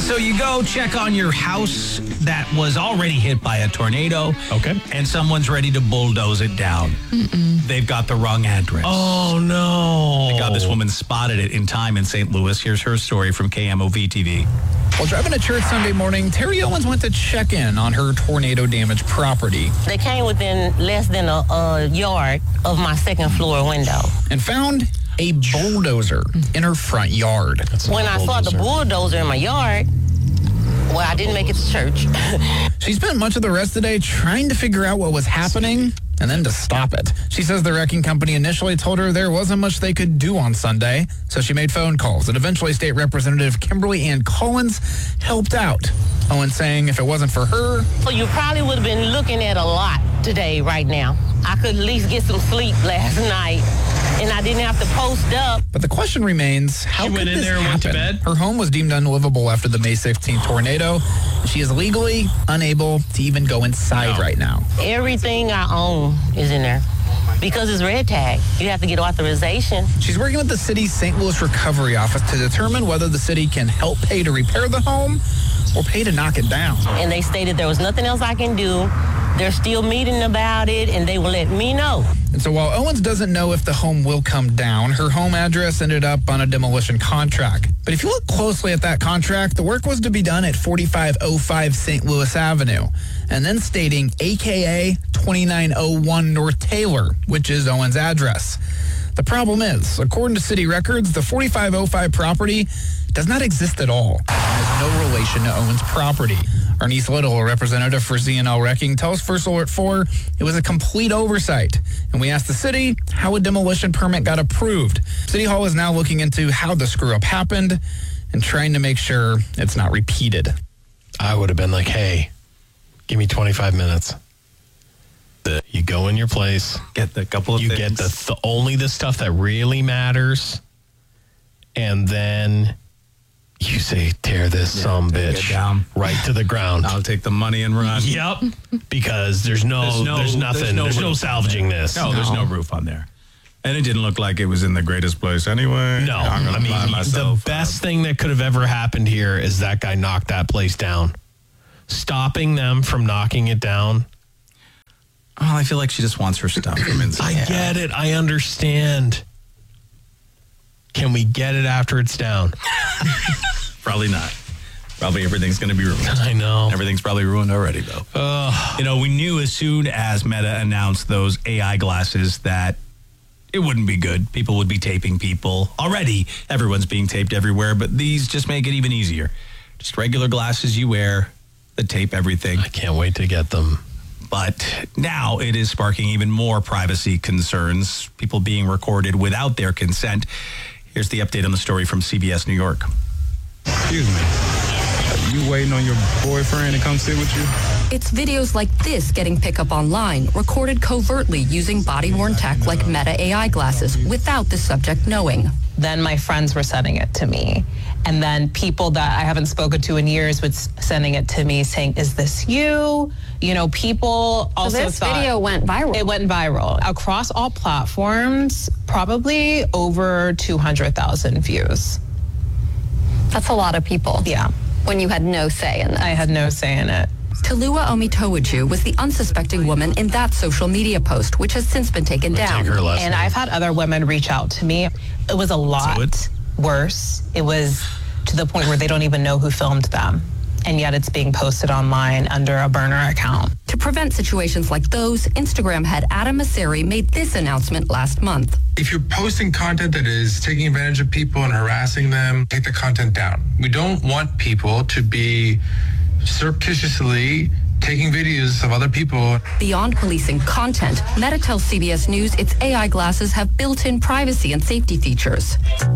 So you go check on your house that was already hit by a tornado. Okay. And someone's ready to bulldoze it down. They've got the wrong address. Oh, no. Thank God this woman spotted it in time in St. Louis. Here's her story from KMOV TV. While driving to church Sunday morning, Terry Owens went to check in on her tornado-damaged property. They came within less than a yard of my second floor window. And found a bulldozer in her front yard. When I saw the bulldozer in my yard, well, I didn't make it to church. She spent much of the rest of the day trying to figure out what was happening and then to stop it. She says the wrecking company initially told her there wasn't much they could do on Sunday, so she made phone calls, and eventually State Representative Kimberly Ann Collins helped out. Owens saying if it wasn't for her... So you probably would have been looking at a lot today, right now. I could at least get some sleep last night, and I didn't have to post up. But the question remains, how could this happen? Her home was deemed unlivable after the May 16th tornado. She is legally unable to even go inside right now. Everything I own is in there. Because it's red tag. You have to get authorization. She's working with the city's St. Louis Recovery Office to determine whether the city can help pay to repair the home or pay to knock it down. And they stated there was nothing else I can do. They're still meeting about it, and they will let me know. And so while Owens doesn't know if the home will come down, her home address ended up on a demolition contract. But if you look closely at that contract, the work was to be done at 4505 St. Louis Avenue, and then stating AKA 2901 North Taylor, which is Owens' address. The problem is, according to city records, the 4505 property does not exist at all. It has no relation to Owens' property. Arnice Little, a representative for ZNL Wrecking, tells First Alert 4 it was a complete oversight. And we asked the city how a demolition permit got approved. City Hall is now looking into how the screw-up happened and trying to make sure it's not repeated. I would have been like, hey, give me 25 minutes. You go in your place. Get the couple of things. You get the only the stuff that really matters. And then... you say, tear this bitch down right to the ground. I'll take the money and run. Yep. Because there's no salvaging this. No, there's no roof on there. And it didn't look like it was in the greatest place anyway. No. I mean, the best thing that could have ever happened here is that guy knocked that place down. Stopping them from knocking it down. Oh, I feel like she just wants her stuff from inside. I get it. I understand. Can we get it after it's down? Probably not. Probably everything's going to be ruined. I know. Everything's probably ruined already, though. You know, we knew as soon as Meta announced those AI glasses that it wouldn't be good. People would be taping people. Already, everyone's being taped everywhere, but these just make it even easier. Just regular glasses you wear that tape everything. I can't wait to get them. But now it is sparking even more privacy concerns, people being recorded without their consent. Here's the update on the story from CBS New York. Excuse me. Are you waiting on your boyfriend to come sit with you? It's videos like this getting pickup online, recorded covertly using body-worn tech like Meta AI glasses without the subject knowing. Then my friends were sending it to me. And then people that I haven't spoken to in years would sending it to me saying, is this you? You know, people also this video went viral. It went viral. Across all platforms, probably over 200,000 views. That's a lot of people. Yeah. When you had no say in it. I had no say in it. Talua Omitowaju was the unsuspecting woman in that social media post, which has since been taken down. And I've had other women reach out to me. It was a lot worse. It was to the point where they don't even know who filmed them. And yet it's being posted online under a burner account. To prevent situations like those, Instagram head Adam Mosseri made this announcement last month. If you're posting content that is taking advantage of people and harassing them, take the content down. We don't want people to be surreptitiously taking videos of other people. Beyond policing content, Meta tells CBS News its AI glasses have built-in privacy and safety features,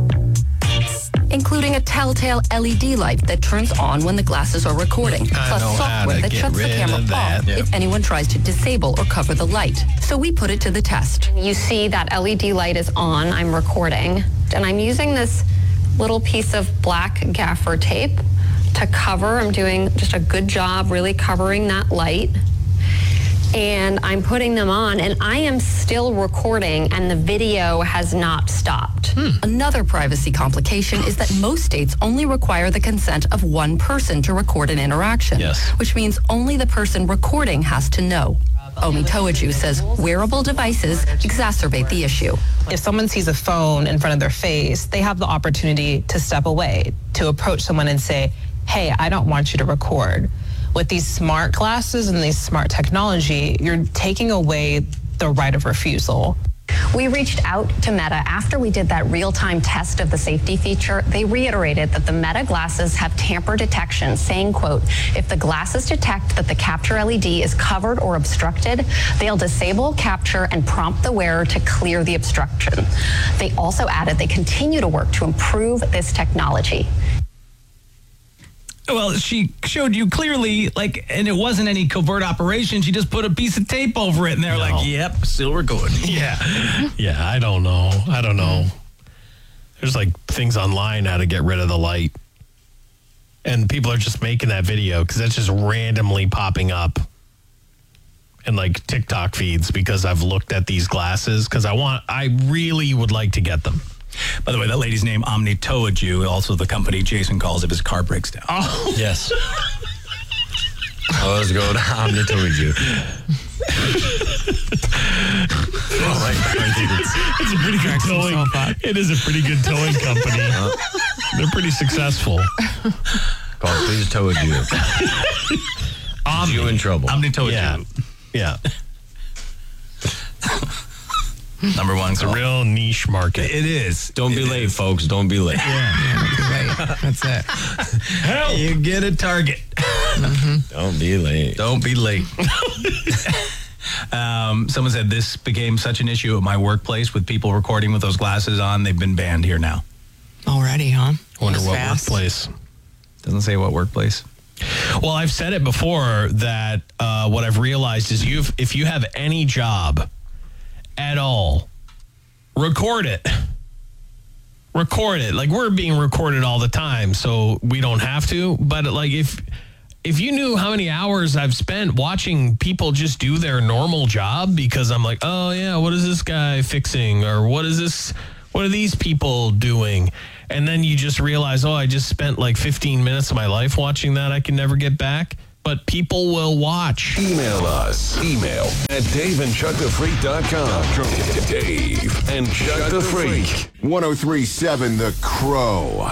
including a telltale LED light that turns on when the glasses are recording, plus software that shuts the camera off if anyone tries to disable or cover the light. So we put it to the test. You see that LED light is on, I'm recording, and I'm using this little piece of black gaffer tape to cover. I'm doing just a good job really covering that light. and I'm putting them on, and I am still recording, and the video has not stopped. Another privacy complication is that most states only require the consent of one person to record an interaction, which means only the person recording has to know. Omi Toaju says wearable devices exacerbate the issue. If someone sees a phone in front of their face, they have the opportunity to step away, to approach someone and say, hey, I don't want you to record. With these smart glasses and these smart technology, you're taking away the right of refusal. We reached out to Meta after we did that real-time test of the safety feature. They reiterated that the Meta glasses have tamper detection, saying, quote, if the glasses detect that the capture LED is covered or obstructed, they'll disable capture and prompt the wearer to clear the obstruction. They also added they continue to work to improve this technology. Well, she showed you clearly, and it wasn't any covert operation. She just put a piece of tape over it, and they're like, yep, still recording. Yeah, I don't know. There's things online how to get rid of the light. And people are just making that video because that's just randomly popping up in TikTok feeds because I've looked at these glasses because I really would like to get them. By the way, that lady's name, Omi Toaju, also the company Jason calls if his car breaks down. Oh. Yes. Let's go to Omi Toaju. It's a pretty good towing. It is a pretty good towing company. They're pretty successul. Call it Please Toaju. You in trouble. Omi Toaju. Yeah. Number one. It's a real niche market. It is. Don't be late, folks. Don't be late. Yeah, don't be late. That's it. Hell, you get a target. Don't be late. Don't be late. Someone said this became such an issue at my workplace with people recording with those glasses on. They've been banned here now. Already, huh? Wonder what workplace. Doesn't say what workplace. Well, I've said it before that what I've realized is if you have any job at all, record it. We're being recorded all the time, so we don't have to. But if you knew how many hours I've spent watching people just do their normal job because I'm like, oh yeah, what is this guy fixing? Or what are these people doing? And then you just realize, oh, I just spent 15 minutes of my life watching that I can never get back. But people will watch. Email us. Email at DaveAndChuckTheFreak.com. Dave and Chuck the Freak. 103.7 The Crow.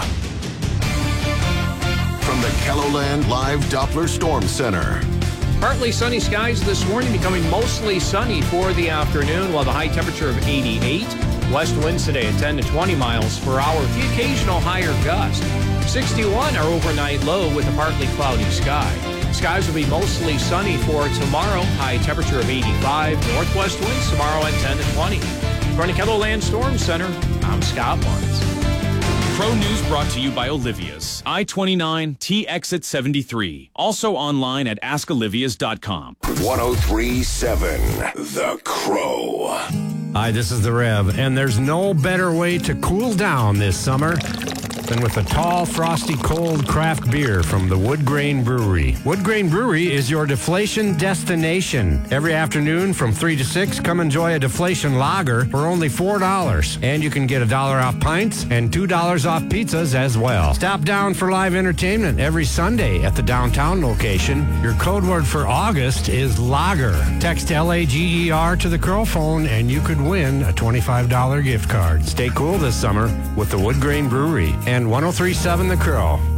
From the KELOLAND Live Doppler Storm Center. Partly sunny skies this morning, becoming mostly sunny for the afternoon, while the high temperature of 88. West winds today at 10 to 20 miles per hour, with the occasional higher gust. 61 our overnight low with a partly cloudy sky. Skies will be mostly sunny for tomorrow. High temperature of 85. Northwest winds tomorrow at 10 to 20. From the KELOLAND Storm Center, I'm Scott Barnes. Pro News brought to you by Olivia's. I-29 T-Exit 73. Also online at askolivias.com. 103.7 The Crow. Hi, this is the Rev, and there's no better way to cool down this summer than with a tall, frosty, cold craft beer from the Wood Grain Brewery. Wood Grain Brewery is your deflation destination. Every afternoon from 3 to 6, come enjoy a deflation lager for only $4. And you can get $1 off pints and $2 off pizzas as well. Stop down for live entertainment every Sunday at the downtown location. Your code word for August is lager. Text LAGER to the Crow phone and you could win a $25 gift card. Stay cool this summer with the Wood Grain Brewery and 103.7 The Crow.